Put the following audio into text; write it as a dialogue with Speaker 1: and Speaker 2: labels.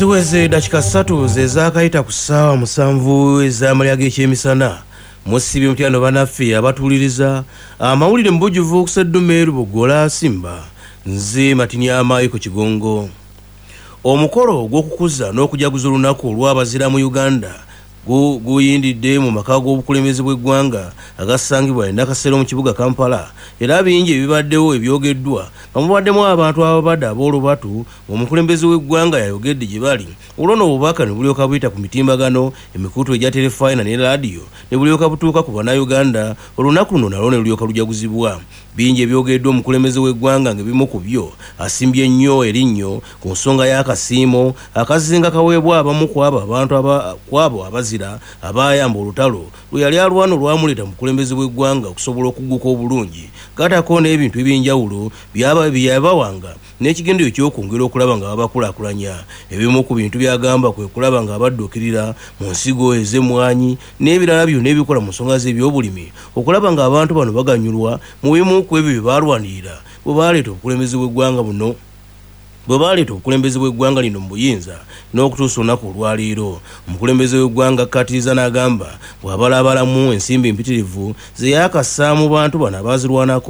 Speaker 1: Ziweze dakika 3 zezaakayita ku ssaawa 7 ez'amalya g'ekyemisana musibye mutyano banaffe abatuliriza amawulire mbujjuvu okuseddumeeru bugola simba nze Matinyama eko Kigongo. Omukolo gw'okukuza n'okujaguza olunaku olw'abazira mu Uganda guyindidde mu maka g'obukulembeze bw'eggwanga agasangibwa e Nakasero mu kibuga Kampala, era bingi ebibaddewo ebyogeddwa nga mubaddemu abantu ababadde ab'olubatu omukulembeze w'eggwanga yayogedde gye bali olwo n'obubaka ne bulyoka buyita ku mitimbagano emikutu egya telefayina ne laadiyo ne bulyoka butuuka ku bannayuganda olunaku luno nalwo ne lulyoka lujaguzibwa. Bingi ebyogeddwa omukulembeze w'eggwanga ng'ebimu ku byo asimbye nnyo erinnyo ku nsonga y'akasiimo akazinga kaweebwa abamu kwabo abazira abayamba olutalo lwe yali alwana olwamuleeta mukulembeze w'eggwanga okusobola okugguka obulungi gatako n'ebintu ebyenjawulo byabawanga n'ekigendeyo ky'okwongera okulaba nga babakulaakulanya. Ebimu ku bintu byagamba kwe kulaba nga abadduukirira mu nsigo ez'emmwanyi n'ebirala byonna ebikola mu nsonga z'ebyobulimi okulaba nga abantu bano baganyulwa mu bimu ku ebyo bye baalwanirira bwe baaleeta obukulembeze bw'eggwanga buno obukulembeze bw'eggwanga lino mu buyinza n'okutuusa olunaku olwaleero. Omukulembeze w'eggwanga akkatiriza n'agamba bw'abalabalamu ensimbi empitirivu ze yaakassaamu bantu bano abaazirwanako